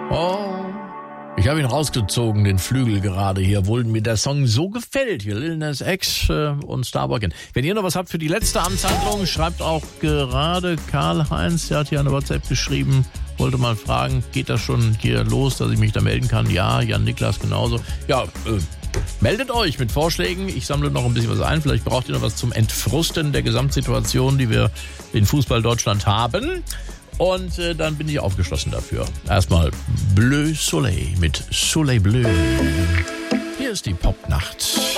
Oh, ich habe ihn rausgezogen, den Flügel gerade hier, obwohl mir der Song so gefällt. Hier Lil Nas X und Starbucks. Wenn ihr noch was habt für die letzte Amtshandlung, schreibt auch gerade Karl-Heinz, der hat hier eine WhatsApp geschrieben, wollte mal fragen, geht das schon hier los, dass ich mich da melden kann? Ja, Jan Niklas genauso. Ja, meldet euch mit Vorschlägen. Ich sammle noch ein bisschen was ein. Vielleicht braucht ihr noch was zum Entfrusten der Gesamtsituation, die wir in Fußball Deutschland haben. Und dann bin ich aufgeschlossen dafür. Erstmal Bleu Soleil mit Soleil Bleu. Hier ist die Popnacht.